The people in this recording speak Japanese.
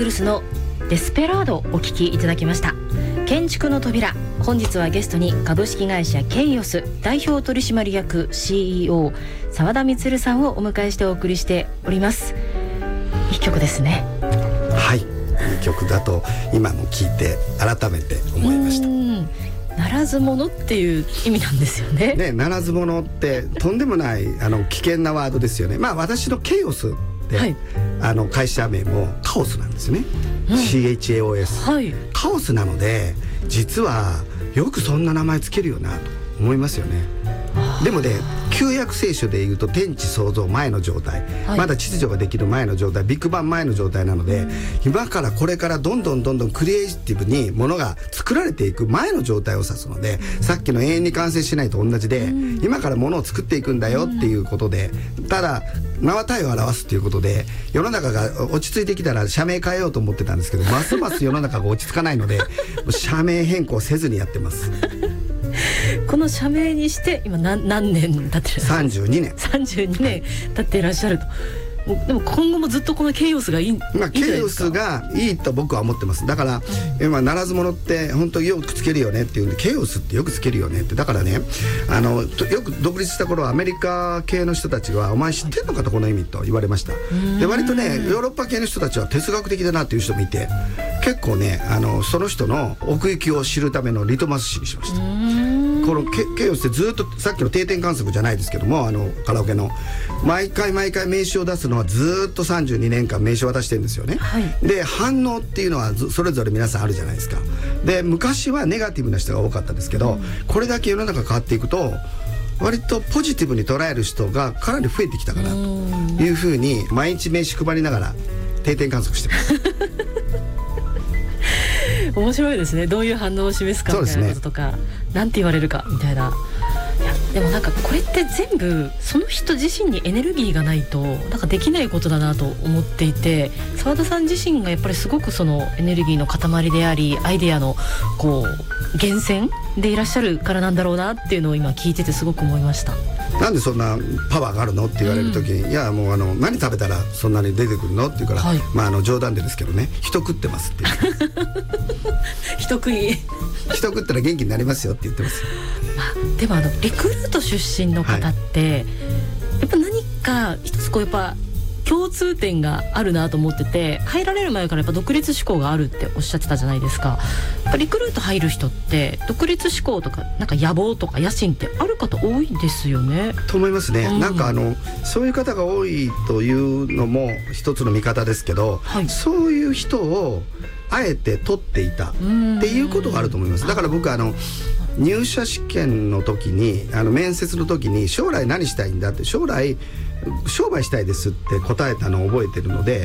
グルスのデスペラードをお聴きいただきました。建築の扉、本日はゲストに株式会社ケイオス代表取締役 CEO 澤田充さんをお迎えしてお送りしております。いい曲ですね。 はい、いい曲だと今も聴いて改めて思いました。 ならず者っていう意味なんですよね。 ね、ならず者ってとんでもない危険なワードですよね。まあ私のケイオスって、はい、会社名もカオスなんですね、CHAOS、はい、カオスなので実はよくそんな名前つけるよなと思いますよね。でもね、旧約聖書でいうと天地創造前の状態、はい、まだ秩序ができる前の状態、ビッグバン前の状態なので、今からこれからどんどんクリエイティブにものが作られていく前の状態を指すので、さっきの永遠に完成しないと同じで、今からものを作っていくんだよっていうことで、ただ名は体を表すということで、世の中が落ち着いてきたら社名変えようと思ってたんですけど、ますます世の中が落ち着かないので社名変更せずにやってます。 この社名にして今何年経ってるんですか ？32年 32年経っていらっしゃると。でも今後もずっとこのケイオスがいいんじゃないですか？ ケイオスがいいと僕は思ってます。だから今ならず者って本当によくつけるよねっていうんで、ケイオスってよくつけるよねって。だからね、よく独立した頃アメリカ系の人たちはお前知ってんのかとこの意味と言われました。で割とねヨーロッパ系の人たちは哲学的だなっていう人もいて、結構ねその人の奥行きを知るためのリトマス紙にしました。このケイオスってずっとさっきの定点観測じゃないですけども、カラオケの毎回名刺を出すのはずっと32年間名刺を渡してるんですよね、はい、で反応っていうのはそれぞれ皆さんあるじゃないですか。で昔はネガティブな人が多かったですけど、これだけ世の中変わっていくと割とポジティブに捉える人がかなり増えてきたかなというふうに毎日名刺配りながら定点観測してます面白いですね。どういう反応を示すかみたいなこととか、なんて言われるかみたいな。いやでもなんかこれって全部その人自身にエネルギーがないとなんかできないことだなと思っていて、澤田さん自身がやっぱりすごくそのエネルギーの塊であり、アイデアのこう源泉でいらっしゃるからなんだろうなっていうのを今聞いててすごく思いました。 なんでそんなパワーがあるのって言われる時に、いやもう何食べたらそんなに出てくるのって言うから、はい、冗談でですけどね、人食ってますって人食い人食ったら元気になりますよって言ってます。 でもリクルート出身の方って、はい、やっぱ何か一つこうやっぱ共通点があるなと思ってて、入られる前からやっぱ独立志向があるっておっしゃってたじゃないですか。やっぱリクルート入る人って独立志向とかなんか野望とか野心ってある方多いですよね。 と思いますね、なんかそういう方が多いというのも一つの見方ですけど、はい、そういう人をあえて取っていたっていうことがあると思います。だから僕入社試験の時に面接の時に将来何したいんだって、将来商売したいですって答えたのを覚えてるので、